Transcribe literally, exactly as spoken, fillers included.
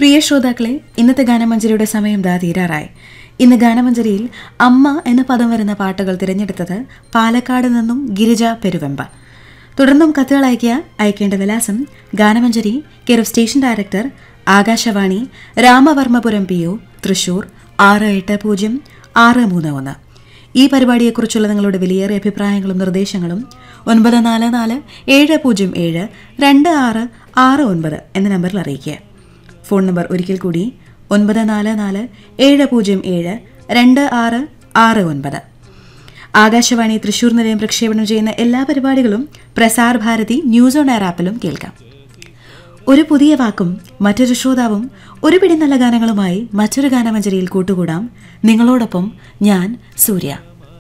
പ്രിയ ശ്രോതാക്കളെ, ഇന്നത്തെ ഗാനമഞ്ജരിയുടെ സമയം ദാ തീരാറായി. ഇന്ന് ഗാനമഞ്ജരിയിൽ അമ്മ എന്ന പദം വരുന്ന പാട്ടുകൾ തിരഞ്ഞെടുത്തത് പാലക്കാട് നിന്നും ഗിരിജ പെരുവെമ്പ. തുടർന്നും കത്തുകൾ അയക്കുക. അയക്കേണ്ട വിലാസം ഗാനമഞ്ജരി, care of station director, Akashvani, Ramavarmapuram P O, Thrissur ആറ് എട്ട് പൂജ്യം ആറ് മൂന്ന് ഒന്ന്. ഈ പരിപാടിയെക്കുറിച്ചുള്ള നിങ്ങളുടെ വിലയേറിയ അഭിപ്രായങ്ങളും നിർദ്ദേശങ്ങളും ഒൻപത് നാല് നാല് ഏഴ് പൂജ്യം ഏഴ് രണ്ട് ആറ് ആറ് ഒൻപത് എന്ന നമ്പറിൽ അറിയിക്കുക. ഫോൺ നമ്പർ ഒരിക്കൽ കൂടി ഒൻപത് നാല് നാല് ഏഴ് പൂജ്യം ഏഴ് രണ്ട് ആറ് ആറ് ഒൻപത്. ആകാശവാണി തൃശൂർ നിലയം പ്രക്ഷേപണം ചെയ്യുന്ന എല്ലാ പരിപാടികളും Prasar Bharati news on air ആപ്പിലും കേൾക്കാം. ഒരു പുതിയ വാക്കും മറ്റൊരു ശ്രോതാവും ഒരു പിടി നല്ല ഗാനങ്ങളുമായി മറ്റൊരു ഗാനമഞ്ജരിയിൽ കൂട്ടുകൂടാം. നിങ്ങളോടൊപ്പം ഞാൻ സൂര്യ.